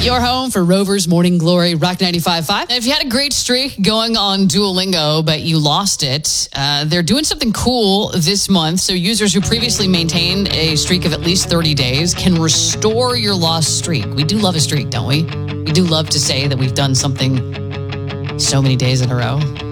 Your home for Rover's Morning Glory, Rock 95.5. If you had a great streak going on Duolingo, but you lost it, they're doing something cool this month. So users who previously maintained a streak of at least 30 days can restore your lost streak. We do love a streak, don't we? We do love to say that we've done something so many days in a row.